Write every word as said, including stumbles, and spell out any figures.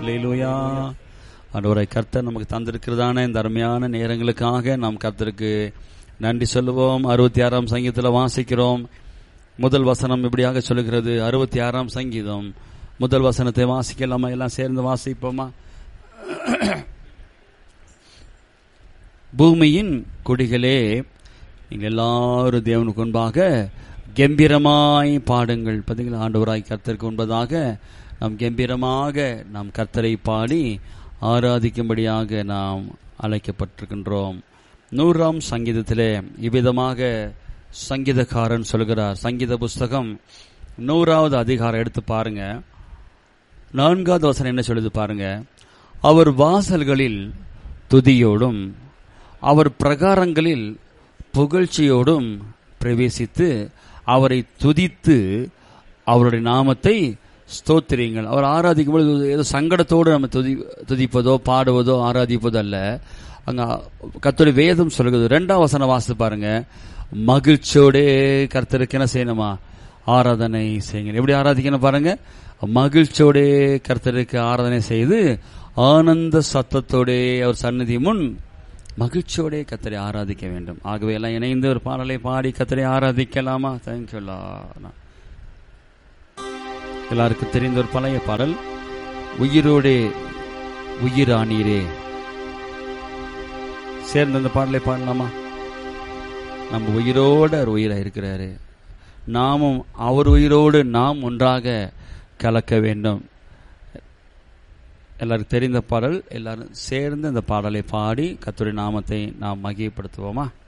அல்லேலூயா. ஆண்டவரை கர்த்தர் நமக்கு தந்திருக்கிறதான இந்த அருமையான நேரங்களுக்காக நாம் கர்த்தருக்கு நன்றி சொல்லுவோம். அறுபத்தி ஆறாம் சங்கீதத்தில் வாசிக்கிறோம். முதல் வசனம் இப்படியாக சொல்லுகிறது. அறுபத்தி ஆறாம் சங்கீதம் முதல் வசனத்தை வாசிக்கலாமா? எல்லாம் சேர்ந்து வாசிப்போமா? பூமியின் குடிகளே, நீங்கள் எல்லாரும் தேவனுக்கு முன்பாக கம்பீரமாய் பாடுங்கள். பார்த்தீங்களா, ஆண்டவராய் கர்த்தருக்கு முன்பதாக நாம் கம்பீரமாக நாம் கர்த்தரை பாடி ஆராதிக்கும்படியாக நாம் அழைக்கப்பட்டிருக்கின்றோம். நூறாம் சங்கீதத்திலே இவ்விதமாக சங்கீதக்காரன் சொல்கிறார். சங்கீத புஸ்தகம் நூறாவது அதிகாரம் எடுத்து பாருங்க. நான்காவது வசனம் என்ன சொல்லுது பாருங்க. அவர் வாசல்களில் துதியோடும் அவர் பிரகாரங்களில் புகழ்ச்சியோடும் பிரவேசித்து அவரை துதித்து அவருடைய நாமத்தை ஸ்தோத்திரியுங்கள். அவர் ஆராதிக்கும் பொழுது ஏதோ சங்கடத்தோடு நம்ம துதி துதிப்பதோ பாடுவதோ ஆராதிப்பதோ அல்ல. அங்க கர்த்தருடைய வேதம் சொல்கிறது. இரண்டாம் வசனம் வாசித்து பாருங்க. மகிழ்ச்சியோடே கர்த்தருக்கு என்ன செய்யணுமா? ஆராதனை செய்யுங்க. எப்படி ஆராதிக்கணும் பாருங்க. மகிழ்ச்சியோடே கர்த்தருக்கு ஆராதனை செய்து ஆனந்த சத்தத்தோடே அவர் சந்நிதி முன் மகிழ்ச்சியோடே கர்த்தரை ஆராதிக்க வேண்டும். ஆகவே எல்லாம் இணைந்து ஒரு பாடலை பாடி கர்த்தரை ஆராதிக்கலாமா? தேங்க்யூ. எல்லாருக்கும் தெரிந்த ஒரு பழைய பாடல், உயிரோடே உயிரானீரே. சேர்ந்து அந்த பாடலை பாடலாமா? நம்ம உயிரோடு அவர் உயிராக இருக்கிறாரு. நாமும் அவர் உயிரோடு நாம் ஒன்றாக கலக்க வேண்டும். எல்லாருக்கும் தெரிந்த பாடல். எல்லாரும் சேர்ந்து அந்த பாடலை பாடி கர்த்தருடைய நாமத்தை நாம் மகிமைப்படுத்துவோமா?